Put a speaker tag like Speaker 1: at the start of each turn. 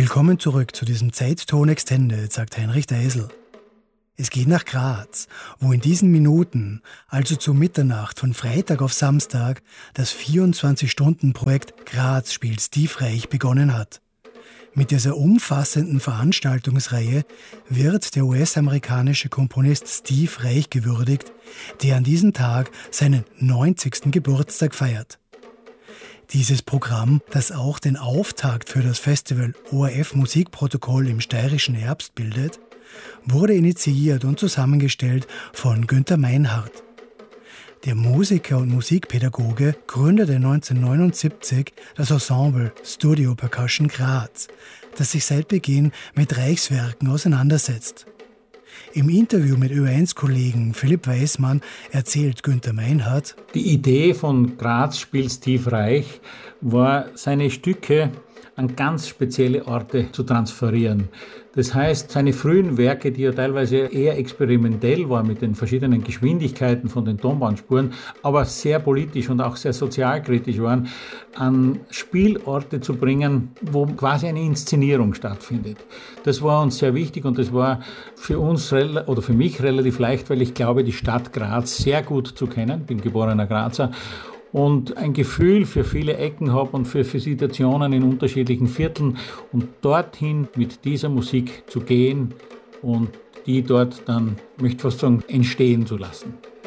Speaker 1: Willkommen zurück zu diesem Zeitton Extended, sagt Heinrich Deisel. Es geht nach Graz, wo in diesen Minuten, also zu Mitternacht von Freitag auf Samstag, das 24-Stunden-Projekt Graz spielt Steve Reich begonnen hat. Mit dieser umfassenden Veranstaltungsreihe wird der US-amerikanische Komponist Steve Reich gewürdigt, der an diesem Tag seinen 90. Geburtstag feiert. Dieses Programm, das auch den Auftakt für das Festival ORF Musikprotokoll im steirischen Herbst bildet, wurde initiiert und zusammengestellt von Günther Meinhardt. Der Musiker und Musikpädagoge gründete 1979 das Ensemble Studio Percussion Graz, das sich seit Beginn mit Reichswerken auseinandersetzt. Im Interview mit Ö1-Kollegen Philipp Weismann erzählt Günther Meinhardt:
Speaker 2: Die Idee von Graz spielt Steve Reich war, seine Stücke an ganz spezielle Orte zu transferieren. Das heißt, seine frühen Werke, die ja teilweise eher experimentell waren mit den verschiedenen Geschwindigkeiten von den Tonbandspuren, aber sehr politisch und auch sehr sozialkritisch waren, an Spielorte zu bringen, wo quasi eine Inszenierung stattfindet. Das war uns sehr wichtig und das war für uns oder für mich relativ leicht, weil ich glaube, die Stadt Graz sehr gut zu kennen, bin geborener Grazer, und ein Gefühl für viele Ecken habe und für Situationen in unterschiedlichen Vierteln und dorthin mit dieser Musik zu gehen und die dort dann, möchte ich fast sagen, entstehen zu lassen.